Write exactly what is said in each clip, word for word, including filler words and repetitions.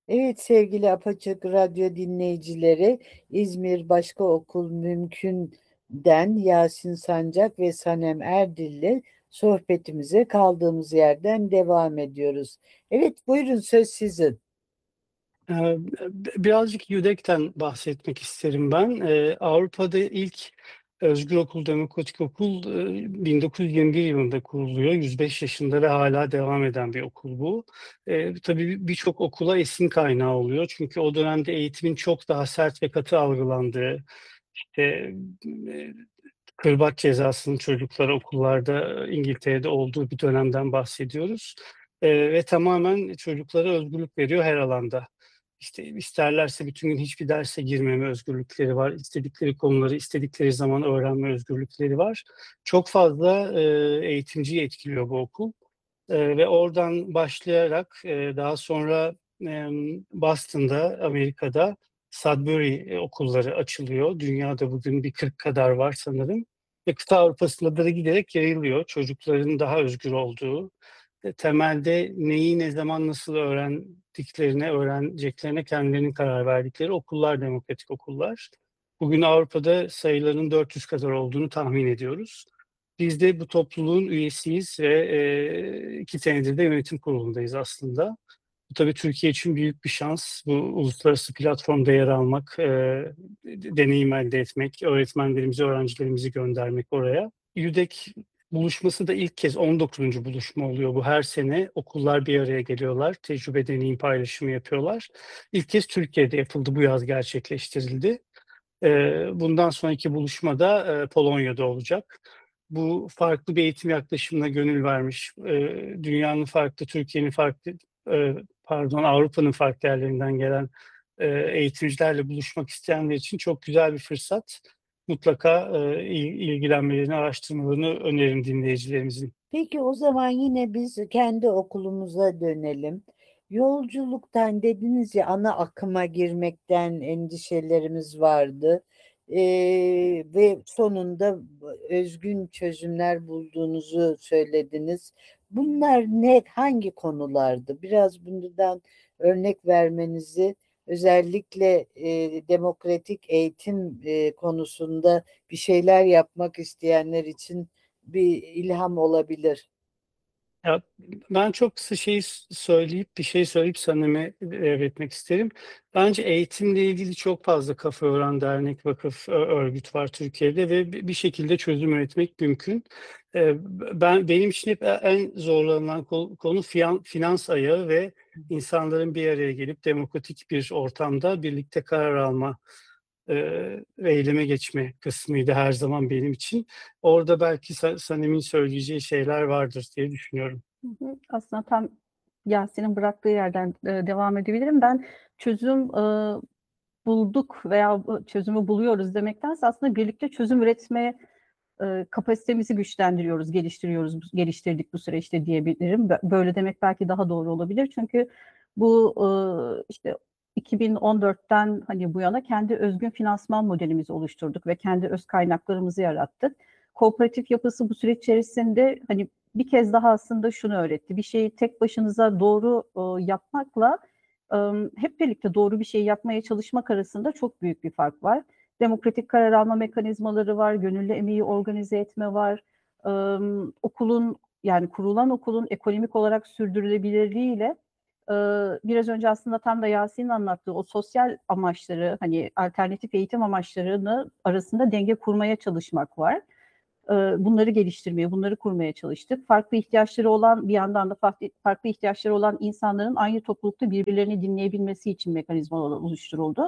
Evet sevgili Apaçık Radyo dinleyicileri, İzmir Başka Okul Mümkün'den Yasin Sancak ve Sanem Erdil'le sohbetimize kaldığımız yerden devam ediyoruz. Evet buyurun söz sizin. Eee, birazcık YÜDEK'ten bahsetmek isterim ben. Eee, Avrupa'da ilk özgür okul, demokratik okul eee, bin dokuz yüz yirmi bir yılında kuruluyor. yüz beş yaşında ve hala devam eden bir okul bu. Eee, tabii birçok okula esin kaynağı oluyor. Çünkü o dönemde eğitimin çok daha sert ve katı algılandığı, işte, eee, kırbaç cezasının çocuklara okullarda İngiltere'de olduğu bir dönemden bahsediyoruz. Eee, ve tamamen çocuklara özgürlük veriyor her alanda. İşte isterlerse bütün gün hiçbir derse girmeme özgürlükleri var. İstedikleri konuları istedikleri zaman öğrenme özgürlükleri var. Çok fazla eee, eğitimciyi etkiliyor bu okul. Eee, ve oradan başlayarak eee, daha sonra em, Boston'da, Amerika'da Sudbury e, okulları açılıyor. Dünyada bugün bir kırk kadar var sanırım. Ve kıta Avrupa'sında da giderek yayılıyor. Çocukların daha özgür olduğu, e, temelde neyi ne zaman nasıl öğrendiklerine, öğreneceklerine kendilerinin karar verdikleri okullar, demokratik okullar. Bugün Avrupa'da sayılarının dört yüz kadar olduğunu tahmin ediyoruz. Biz de bu topluluğun üyesiyiz ve eee, iki senedir de yönetim kurulundayız aslında. Bu tabii Türkiye için büyük bir şans. Bu uluslararası platformda yer almak, eee, d deneyim elde etmek, öğretmenlerimizi, öğrencilerimizi göndermek oraya. YÜDEK buluşması da ilk kez on dokuzuncu buluşma oluyor bu. Her sene okullar bir araya geliyorlar, tecrübe, deneyim paylaşımı yapıyorlar. İlk kez Türkiye'de yapıldı, bu yaz gerçekleştirildi. Eee, bundan sonraki buluşma da eee, Polonya'da olacak. Bu farklı bir eğitim yaklaşımına gönül vermiş, eee, dünyanın farklı, Türkiye'nin farklı, eee, pardon Avrupa'nın farklı yerlerinden gelen eee, eğitimcilerle buluşmak isteyenler için çok güzel bir fırsat. Mutlaka eee, il- ilgilenmelerini, araştırmalarını öneririm dinleyicilerimizin. Peki o zaman yine biz kendi okulumuza dönelim. Yolculuktan dediniz ya ana akıma girmekten endişelerimiz vardı. Ee, ve sonunda özgün çözümler bulduğunuzu söylediniz. Bunlar ne, hangi konulardı? Biraz bundan örnek vermenizi özellikle e, demokratik eğitim e, konusunda bir şeyler yapmak isteyenler için bir ilham olabilir. Ya, ben çok kısa şeyi s söyleyip, bir şey söyleyip Sanem'e devretmek isterim. Bence eğitimle ilgili çok fazla kafa yoran dernek, vakıf, ö örgüt var Türkiye'de ve bi bir şekilde çözüm üretmek mümkün. Eee, ben benim için hep e en zorlanılan ko konu fiyan finans ayağı ve insanların bir araya gelip demokratik bir ortamda birlikte karar alma, eee, ve eyleme geçme kısmıydı her zaman benim için. Orada belki Sa Sanem'in söyleyeceği şeyler vardır diye düşünüyorum. Hı hı. Aslında tam Yasin'in bıraktığı yerden, eee, devam edebilirim. Ben çözüm, eee, bulduk veya bu çözümü buluyoruz demektense aslında birlikte çözüm üretme, eee, kapasitemizi güçlendiriyoruz, geliştiriyoruz, geliştirdik bu süreçte diyebilirim. Bö böyle demek belki daha doğru olabilir. Çünkü bu, ııı, işte iki bin on dörtten hani bu yana kendi özgün finansman modelimizi oluşturduk ve kendi öz kaynaklarımızı yarattık. Kooperatif yapısı bu süreç içerisinde hani bir kez daha aslında şunu öğretti. Bir şeyi tek başınıza doğru ıı, yapmakla ıı, hep birlikte doğru bir şey yapmaya çalışmak arasında çok büyük bir fark var. Demokratik karar alma mekanizmaları var, gönüllü emeği organize etme var. Iı, okulun yani kurulan okulun ekonomik olarak sürdürülebilirliğiyle ıı, biraz önce aslında tam da Yasin'in anlattığı o sosyal amaçları hani alternatif eğitim amaçlarını arasında denge kurmaya çalışmak var. Bunları geliştirmeye, bunları kurmaya çalıştık. Farklı ihtiyaçları olan bir yandan da farklı, farklı ihtiyaçları olan insanların aynı toplulukta birbirlerini dinleyebilmesi için mekanizmalar oluşturuldu.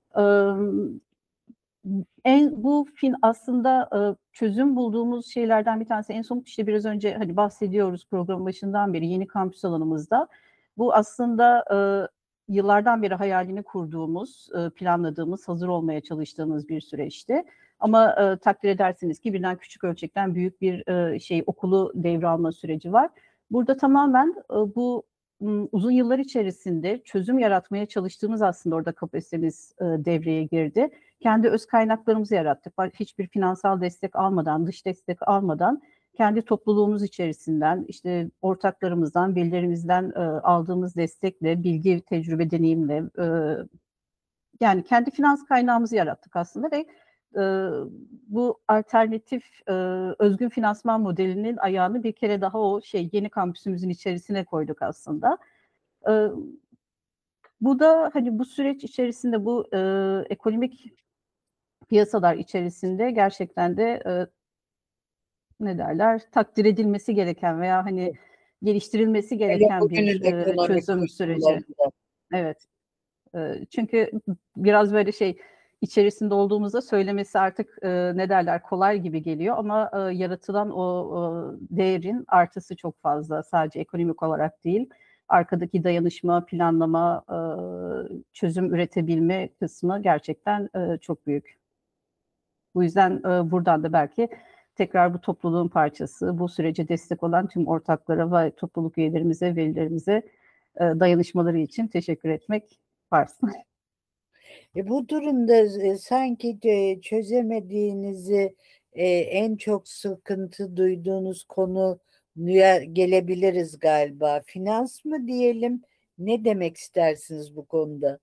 En bu fin aslında çözüm bulduğumuz şeylerden bir tanesi en somut işte biraz önce hani bahsediyoruz programın başından beri yeni kampüs alanımızda. Bu aslında yıllardan beri hayalini kurduğumuz, planladığımız, hazır olmaya çalıştığımız bir süreçti. Ama e, takdir edersiniz ki birden küçük ölçekten büyük bir e, şey okulu devralma süreci var. Burada tamamen e, bu m, uzun yıllar içerisinde çözüm yaratmaya çalıştığımız aslında orada kapasitemiz e, devreye girdi. Kendi öz kaynaklarımızı yarattık. Hiçbir finansal destek almadan, dış destek almadan kendi topluluğumuz içerisinden, işte ortaklarımızdan, velilerimizden e, aldığımız destekle, bilgi, tecrübe, deneyimle, e, yani kendi finans kaynağımızı yarattık aslında ve e, bu alternatif e, özgün finansman modelinin ayağını bir kere daha o şey yeni kampüsümüzün içerisine koyduk aslında. E, bu da hani bu süreç içerisinde bu e, ekonomik piyasalar içerisinde gerçekten de e, ne derler takdir edilmesi gereken veya hani geliştirilmesi Hele gereken bir bugünün e, ekonomik çözüm süreci. koşullarında. Evet. Çünkü biraz böyle şey içerisinde olduğumuzda söylemesi artık ne derler kolay gibi geliyor ama yaratılan o değerin artısı çok fazla. Sadece ekonomik olarak değil, arkadaki dayanışma, planlama, çözüm üretebilme kısmı gerçekten çok büyük. Bu yüzden buradan da belki tekrar bu topluluğun parçası, bu sürece destek olan tüm ortaklara ve topluluk üyelerimize, velilerimize dayanışmaları için teşekkür etmek varsın. E, bu durumda e, sanki de çözemediğinizi e, en çok sıkıntı duyduğunuz konuya gelebiliriz galiba. Finans mı diyelim? Ne demek istersiniz bu konuda?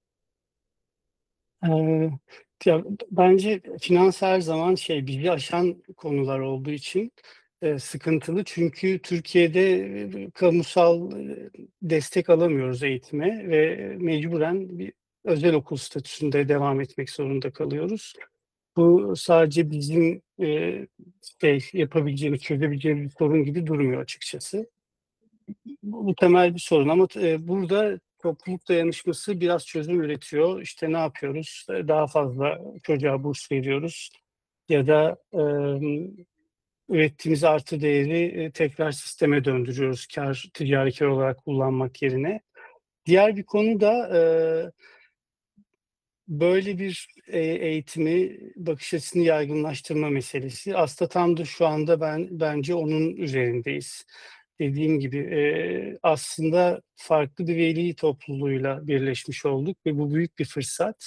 Ee, ya, bence finans her zaman şey bizi aşan konular olduğu için e, sıkıntılı. Çünkü Türkiye'de e, kamusal e, destek alamıyoruz eğitime ve mecburen bir özel okul statüsünde devam etmek zorunda kalıyoruz. Bu sadece bizim e, şey yapabileceğimiz, çözebileceğimiz bir sorun gibi durmuyor açıkçası. Bu, bu temel bir sorun ama e, burada topluluk dayanışması biraz çözüm üretiyor. İşte ne yapıyoruz? E, Daha fazla çocuğa burs veriyoruz ya da e, ürettiğimiz artı değeri e, tekrar sisteme döndürüyoruz kar, ticari kar olarak kullanmak yerine. Diğer bir konu da e, böyle bir e, eğitimi, bakış açısını yaygınlaştırma meselesi. Aslında tam da şu anda ben bence onun üzerindeyiz. Dediğim gibi e, aslında farklı bir veli topluluğuyla birleşmiş olduk ve bu büyük bir fırsat.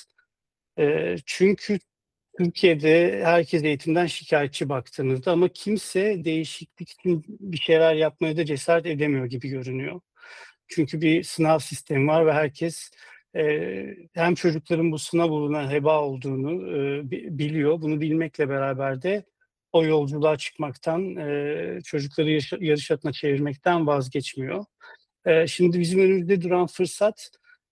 E, çünkü Türkiye'de herkes eğitimden şikayetçi baktığınızda ama kimse değişiklik için bir şeyler yapmaya da cesaret edemiyor gibi görünüyor. Çünkü bir sınav sistemi var ve herkes e, hem çocukların bu sınav uğruna heba olduğunu e, biliyor. Bunu bilmekle beraber de o yolculuğa çıkmaktan, e, çocukları yarış, yarış atına çevirmekten vazgeçmiyor. E, şimdi bizim önümüzde duran fırsat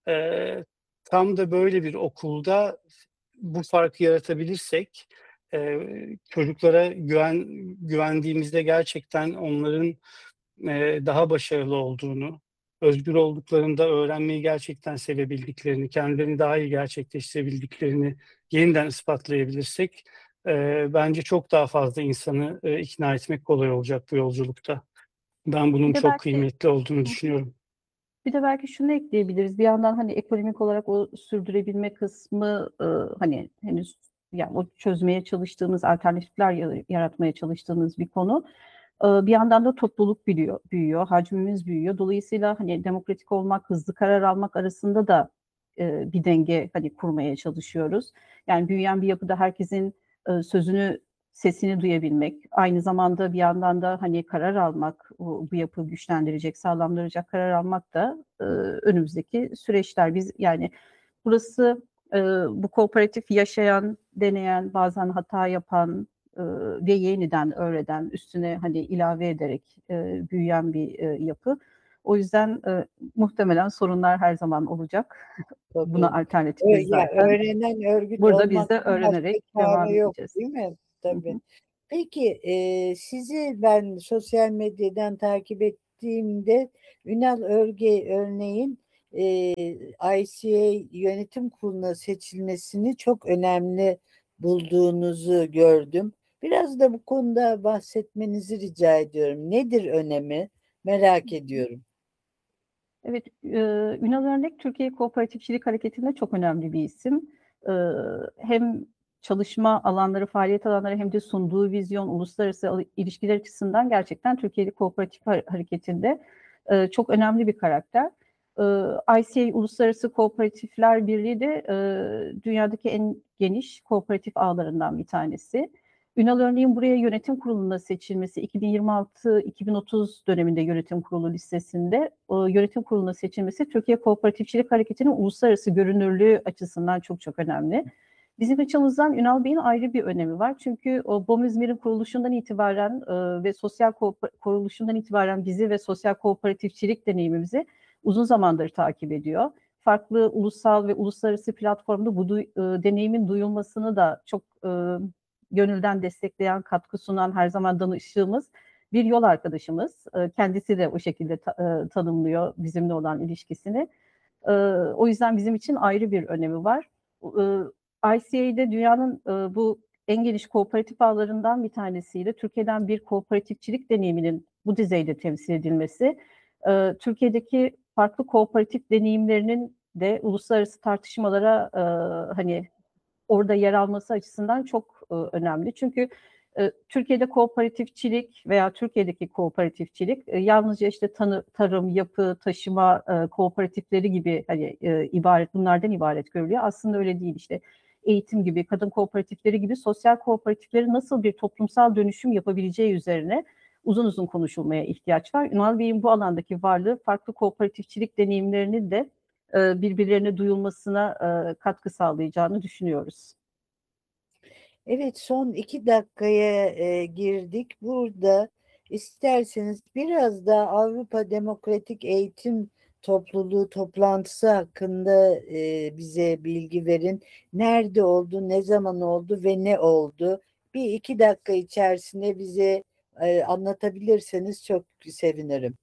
e, tam da böyle bir okulda bu farkı yaratabilirsek, e, çocuklara güven güvendiğimizde gerçekten onların e, daha başarılı olduğunu, özgür olduklarında öğrenmeyi gerçekten sevebildiklerini, kendilerini daha iyi gerçekleştirebildiklerini yeniden ispatlayabilirsek, e, bence çok daha fazla insanı e, ikna etmek kolay olacak bu yolculukta. Ben bunun Bir de çok belki kıymetli olduğunu düşünüyorum. bir de belki şunu ekleyebiliriz. Bir yandan hani ekonomik olarak o sürdürebilme kısmı e, hani henüz yani o çözmeye çalıştığımız alternatifler ya- yaratmaya çalıştığımız bir konu. E, bir yandan da topluluk büyüyor, büyüyor, hacmimiz büyüyor. Dolayısıyla hani demokratik olmak, hızlı karar almak arasında da e, bir denge hani kurmaya çalışıyoruz. Yani büyüyen bir yapıda herkesin e, sözünü sesini duyabilmek, aynı zamanda bir yandan da hani karar almak, bu, bu yapıyı güçlendirecek, sağlamlaştıracak karar almak da e, önümüzdeki süreçler. Biz yani burası e, bu kooperatif yaşayan, deneyen, bazen hata yapan e, ve yeniden öğreden, üstüne hani ilave ederek e, büyüyen bir e, yapı. O yüzden e, muhtemelen sorunlar her zaman olacak. Buna Tabii. Ö- alternatifiz Ya zaten. öğrenen örgüt Burada biz de olmaktan başka öğrenerek çare devam yok, edeceğiz. değil mi? Hı Tabii. hı. Peki e, sizi ben sosyal medyadan takip ettiğimde Ünal Örge örneğin e, I C A yönetim kuruluna seçilmesini çok önemli bulduğunuzu gördüm. Biraz da bu konuda bahsetmenizi rica ediyorum. Nedir önemi? Merak ediyorum. Evet, e, Ünal Örnek Türkiye Kooperatifçilik Hareketi'nde çok önemli bir isim. E, hem çalışma alanları, faaliyet alanları hem de sunduğu vizyon, uluslararası ilişkiler açısından gerçekten Türkiye'li Kooperatif Hareketi'nde e, çok önemli bir karakter. E, I C A Uluslararası Kooperatifler Birliği de e, dünyadaki en geniş kooperatif ağlarından bir tanesi. Ünal örneğin buraya yönetim kuruluna seçilmesi iki bin yirmi altı iki bin otuz döneminde yönetim kurulu listesinde o yönetim kuruluna seçilmesi Türkiye Kooperatifçilik Hareketi'nin uluslararası görünürlüğü açısından çok çok önemli. Bizim açımızdan Ünal Bey'in ayrı bir önemi var. Çünkü o BOM İzmir'in kuruluşundan itibaren e, ve sosyal kuruluşundan itibaren bizi ve sosyal kooperatifçilik deneyimimizi uzun zamandır takip ediyor. Farklı ulusal ve uluslararası platformda bu du- e, deneyimin duyulmasını da çok e, gönülden destekleyen, katkı sunan, her zaman danıştığımız bir yol arkadaşımız. E, kendisi de o şekilde ta- e, tanımlıyor bizimle olan ilişkisini. E, o yüzden bizim için ayrı bir önemi var. E, I C A'de dünyanın e, bu en geniş kooperatif ağlarından bir tanesiyle Türkiye'den bir kooperatifçilik deneyiminin bu düzeyde temsil edilmesi, e, Türkiye'deki farklı kooperatif deneyimlerinin de uluslararası tartışmalara e, hani orada yer alması açısından çok e, önemli. Çünkü e, Türkiye'de kooperatifçilik veya Türkiye'deki kooperatifçilik e, yalnızca işte tanı, tarım, yapı, taşıma e, kooperatifleri gibi hani e, ibaret bunlardan ibaret görülüyor. Aslında öyle değil işte. Eğitim gibi, kadın kooperatifleri gibi sosyal kooperatiflerin nasıl bir toplumsal dönüşüm yapabileceği üzerine uzun uzun konuşulmaya ihtiyaç var. Ünal Bey'in bu alandaki varlığı farklı kooperatifçilik deneyimlerini de e, birbirlerine duyulmasına e, katkı sağlayacağını düşünüyoruz. Evet, son iki dakikaya e, girdik. Burada isterseniz biraz da Avrupa Demokratik Eğitim Topluluğu toplantısı hakkında e, bize bilgi verin. Nerede oldu, ne zaman oldu ve ne oldu? Bir iki dakika içerisinde bize e, anlatabilirseniz çok sevinirim.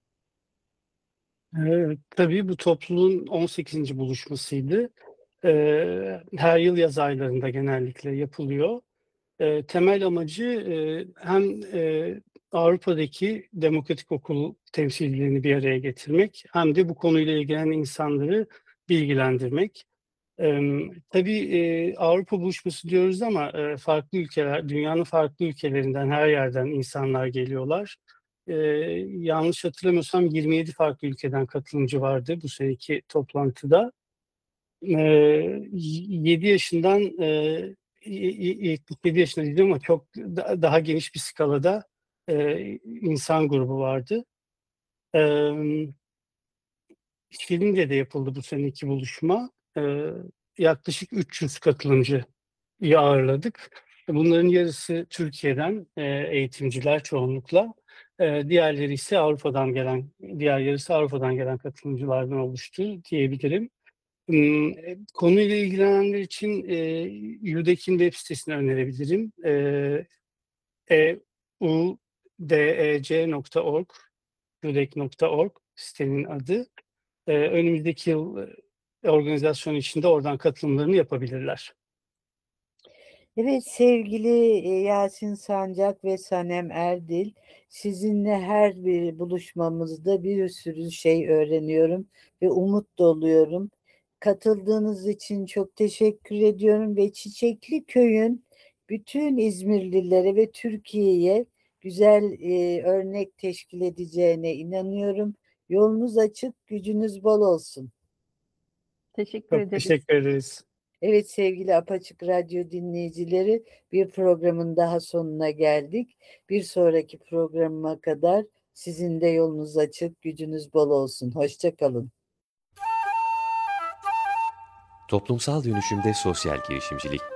Evet, tabii bu topluluğun on sekizinci buluşmasıydı. Ee, her yıl yaz aylarında genellikle yapılıyor. Ee, temel amacı e, hem e, Avrupa'daki demokratik okul temsilcilerini bir araya getirmek hem de bu konuyla ilgilenen insanları bilgilendirmek. Ee, tabii e, Avrupa buluşması diyoruz ama e, farklı ülkeler, dünyanın farklı ülkelerinden, her yerden insanlar geliyorlar. Ee, yanlış hatırlamıyorsam yirmi yedi farklı ülkeden katılımcı vardı bu seneki toplantıda. Ee, yedi yaşından e, yetmiş yedi yaşında dedim ama çok da- daha geniş bir skalada e, insan grubu vardı. Ee, Şilince'de de yapıldı bu seneki buluşma. Ee, yaklaşık üç yüz katılımcıyı ağırladık. Bunların yarısı Türkiye'den e, eğitimciler çoğunlukla. E, diğerleri ise Avrupa'dan gelen, diğer yarısı Avrupa'dan gelen katılımcılardan oluştu diyebilirim. Hmm, e, Konuyla ilgilenenler için e, U D E C'in web sitesini önerebilirim. E, eudec nokta org, udec nokta org sitenin adı. E, önümüzdeki yıl e, organizasyon içinde oradan katılımlarını yapabilirler. Evet sevgili e, Yasin Sancak ve Sanem Erdil, sizinle her bir buluşmamızda bir sürü şey öğreniyorum ve umut doluyorum. Katıldığınız için çok teşekkür ediyorum ve Çiçekli Köy'ün bütün İzmirlilere ve Türkiye'ye güzel e, örnek teşkil edeceğine inanıyorum. Yolunuz açık, gücünüz bol olsun. Teşekkür Çok ederiz. teşekkür ederiz. Evet sevgili Apaçık Radyo dinleyicileri, bir programın daha sonuna geldik. Bir sonraki programıma kadar sizin de yolunuz açık, gücünüz bol olsun. Hoşça kalın. Toplumsal dönüşümde sosyal girişimcilik.